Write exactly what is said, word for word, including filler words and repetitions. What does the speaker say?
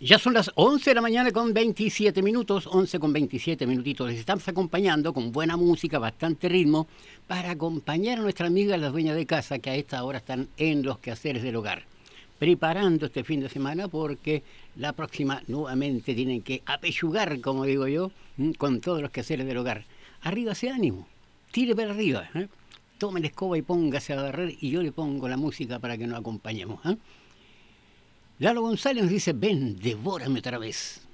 Ya son las once de la mañana con veintisiete minutos, once con veintisiete minutitos. Les estamos acompañando con buena música, bastante ritmo, para acompañar a nuestras amigas, las dueñas de casa, que a esta hora están en los quehaceres del hogar, preparando este fin de semana porque la próxima nuevamente tienen que apechugar, como digo yo, con todos los quehaceres del hogar. Arriba ese ánimo, tire para arriba, ¿eh? Tome la escoba y póngase a barrer y yo le pongo la música para que nos acompañemos, ¿eh? Lalo González nos dice, ven, devórame otra vez.